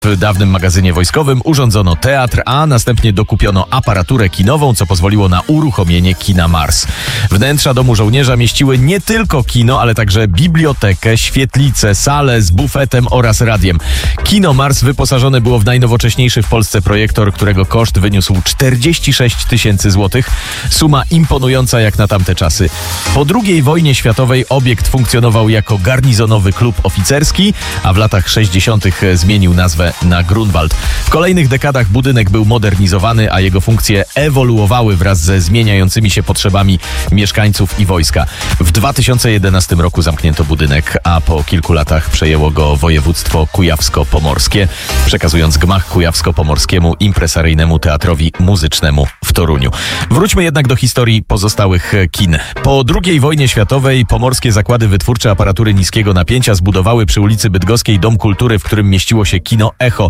W dawnym magazynie wojskowym urządzono teatr, a następnie dokupiono aparaturę kinową, co pozwoliło na uruchomienie kina Mars. Wnętrza domu żołnierza mieściły nie tylko kino, ale także bibliotekę, świetlicę, salę z bufetem oraz radiem. Kino Mars wyposażone było w najnowocześniejszy w Polsce projektor, którego koszt wyniósł 46 tysięcy złotych. Suma imponująca jak na tamte czasy. Po II wojnie światowej obiekt funkcjonował jako garnizonowy klub oficerski, a w latach 60. zmienił nazwę na Grunwald. W kolejnych dekadach budynek był modernizowany, a jego funkcje ewoluowały wraz ze zmieniającymi się potrzebami mieszkańców i wojska. W 2011 roku zamknięto budynek, a po kilku latach przejęło go województwo kujawsko-pomorskie, przekazując gmach kujawsko-pomorskiemu impresaryjnemu teatrowi muzycznemu w Toruniu. Wróćmy jednak do historii pozostałych kin. Po II wojnie światowej pomorskie zakłady wytwórcze aparatury niskiego napięcia zbudowały przy ulicy Bydgoskiej Dom Kultury, w którym mieściło się kino Echo.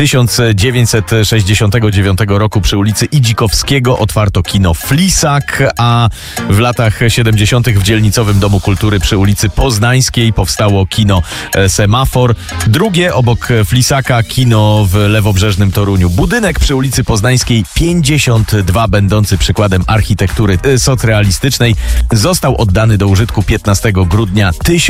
1969 roku przy ulicy Idzikowskiego otwarto kino Flisak, a w latach 70. w dzielnicowym Domu Kultury przy ulicy Poznańskiej powstało kino Semafor. Drugie obok Flisaka kino w lewobrzeżnym Toruniu. Budynek przy ulicy Poznańskiej 52, będący przykładem architektury socrealistycznej, został oddany do użytku 15 grudnia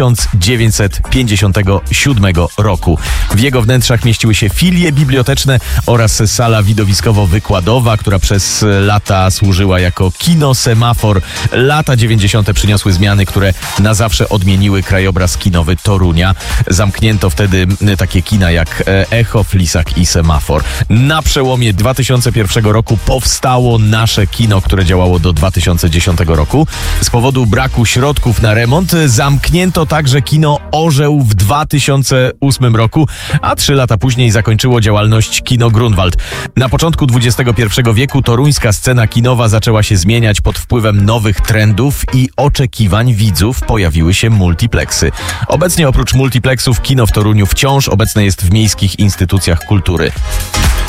1957 roku. W jego wnętrzach mieściły się filie biblioteczne oraz sala widowiskowo-wykładowa, która przez lata służyła jako kino Semafor. Lata 90. przyniosły zmiany, które na zawsze odmieniły krajobraz kinowy Torunia. Zamknięto wtedy takie kina jak Echo, Flisak i Semafor. Na przełomie 2001 roku powstało nasze kino, które działało do 2010 roku. Z powodu braku środków na remont zamknięto także kino Orzeł w 2008 roku, a 3 lata później zakończyło działalność kino Grunwald. Na początku XXI wieku toruńska scena kinowa zaczęła się zmieniać pod wpływem nowych trendów i oczekiwań widzów. Pojawiły się multipleksy. Obecnie oprócz multiplexów kino w Toruniu wciąż obecne jest w miejskich instytucjach kultury.